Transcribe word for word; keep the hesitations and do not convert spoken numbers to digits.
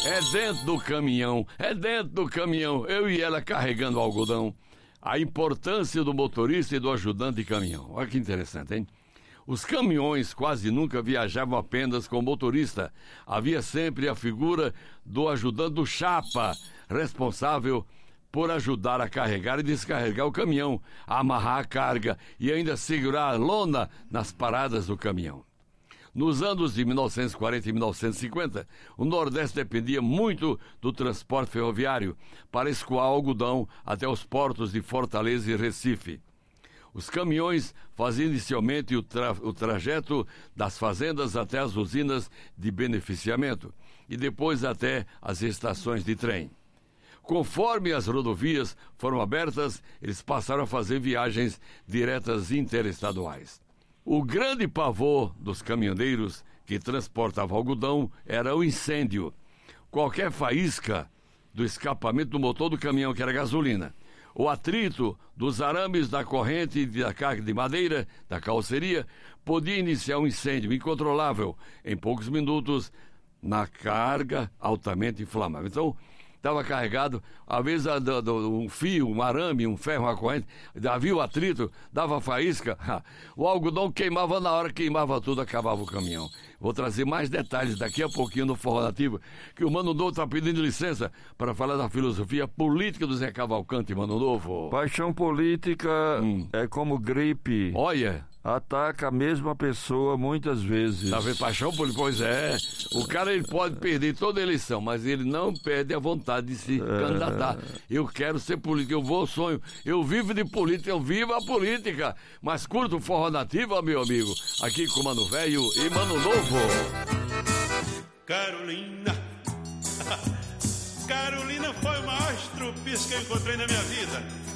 É dentro do caminhão, é dentro do caminhão, eu e ela carregando algodão. A importância do motorista e do ajudante de caminhão. Olha que interessante, hein? Os caminhões quase nunca viajavam apenas com o motorista. Havia sempre a figura do ajudante do chapa, responsável por ajudar a carregar e descarregar o caminhão, a amarrar a carga e ainda segurar a lona nas paradas do caminhão. Nos anos de mil novecentos e quarenta e mil novecentos e cinquenta, o Nordeste dependia muito do transporte ferroviário para escoar algodão até os portos de Fortaleza e Recife. Os caminhões faziam inicialmente o, tra o trajeto das fazendas até as usinas de beneficiamento e depois até as estações de trem. Conforme as rodovias foram abertas, eles passaram a fazer viagens diretas interestaduais. O grande pavor dos caminhoneiros que transportavam algodão era o incêndio. Qualquer faísca do escapamento do motor do caminhão, que era gasolina, o atrito dos arames da corrente da carga de madeira, da carroceria, podia iniciar um incêndio incontrolável em poucos minutos na carga altamente inflamável. Então, estava carregado, às vezes um fio, um arame, um ferro, uma corrente, havia o atrito, dava faísca, o algodão queimava na hora, queimava tudo, acabava o caminhão. Vou trazer mais detalhes daqui a pouquinho no Forró Nativo, que o Mano Novo está pedindo licença para falar da filosofia política do Zé Cavalcante, Mano Novo. Paixão política hum. é como gripe. Olha... Ataca a mesma pessoa muitas vezes. Tá vendo? Paixão política? Pois é. O cara ele pode perder toda a eleição, mas ele não perde a vontade de se é... candidatar. Eu quero ser político, eu vou ao sonho. Eu vivo de política, eu vivo a política. Mas curto o Forró Nativo, meu amigo. Aqui com Mano Velho e Mano Novo. Carolina. Carolina foi o maior estrupiço que eu encontrei na minha vida.